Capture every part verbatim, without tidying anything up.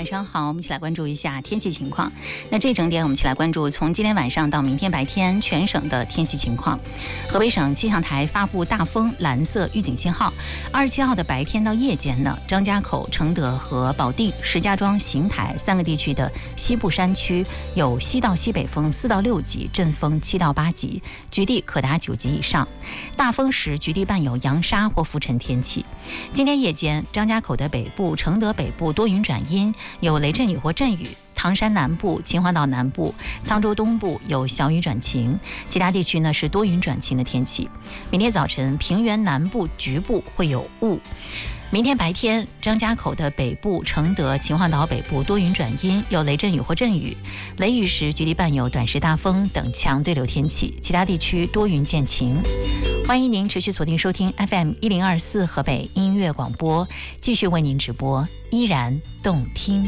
上好，我们一起来关注一下天气情况。那这整点我们一起来关注从今天晚上到明天白天全省的天气情况。河北省气象台发布大风蓝色预警信号，二十七号的白天到夜间呢，张家口、承德和保定、石家庄、邢台三个地区的西部山区有西到西北风四到六级，阵风七到八级，局地可达九级以上。大风时局地伴有扬沙或浮尘天气。今天夜间，张家口的北部、承德北部多云转阴，有雷阵雨或阵雨。唐山南部、秦皇岛南部、沧州东部有小雨转晴，其他地区呢是多云转晴的天气。明天早晨，平原南部局部会有雾。明天白天，张家口的北部、承德、秦皇岛北部多云转阴，有雷阵雨或阵雨，雷雨时局地伴有短时大风等强对流天气，其他地区多云见晴。欢迎您持续锁定收听 F M 一零二四河北音乐广播，继续为您直播，依然动听。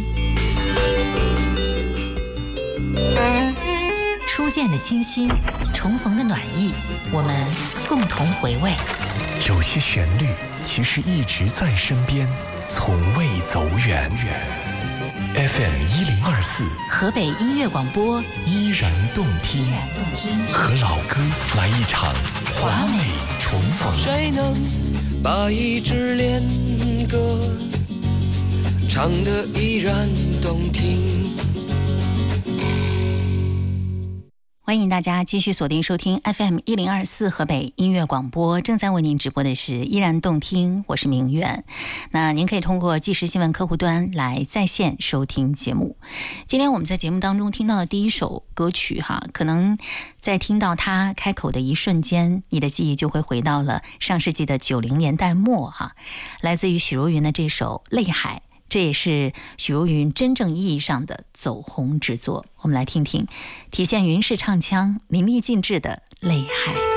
初见的清新，重逢的暖意，我们共同回味。 有些旋律其实一直在身边，从未走远。F M 一零二四， 河北音乐广播， 依然动听，和老歌来一场华美重逢。 谁能把一支恋歌唱得依然动听？ 欢迎大家继续锁定收听 F M 一零二四河北音乐广播，正在为您直播的是依然动听，我是明远。那您可以通过即时新闻客户端来在线收听节目。今天我们在节目当中听到的第一首歌曲哈，可能在听到它开口的一瞬间，你的记忆就会回到了上世纪的九零年代末哈，来自于许茹芸的这首《泪海》。这也是许茹芸真正意义上的走红之作，我们来听听体现云式唱腔淋漓尽致的《泪海》。